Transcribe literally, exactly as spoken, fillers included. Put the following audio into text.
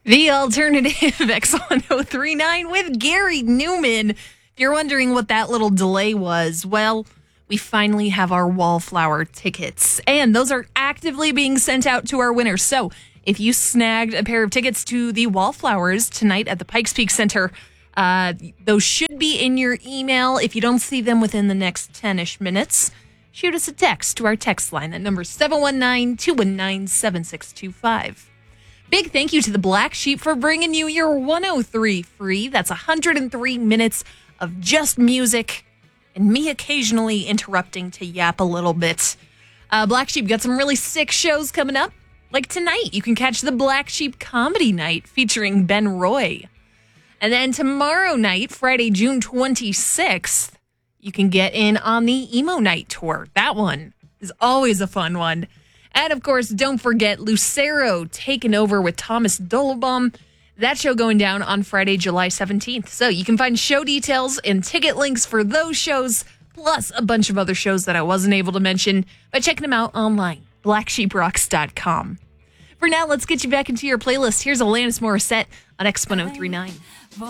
The Alternative X one oh three nine with Gary Newman. If you're wondering what that little delay was, well, we finally have our Wallflower tickets, and those are actively being sent out to our winners. So if you snagged a pair of tickets to the Wallflowers tonight at the Pikes Peak Center, uh, those should be in your email. If you don't see them within the next ten-ish minutes, shoot us a text to our text line. That number is seven one nine, two one nine, seven six two five. Big thank you to the Black Sheep for bringing you your one oh three free. That's one hundred three minutes of just music and me occasionally interrupting to yap a little bit. Uh, Black Sheep got some really sick shows coming up. Like tonight, you can catch the Black Sheep Comedy Night featuring Ben Roy. And then tomorrow night, Friday, June twenty-sixth, you can get in on the Emo Night Tour. That one is always a fun one. And, of course, don't forget Lucero taking over with Thomas Dolobom. That show going down on Friday, July seventeenth. So you can find show details and ticket links for those shows, plus a bunch of other shows that I wasn't able to mention, by checking them out online, black sheep rocks dot com. For now, let's get you back into your playlist. Here's Alanis Morissette on X one oh three nine.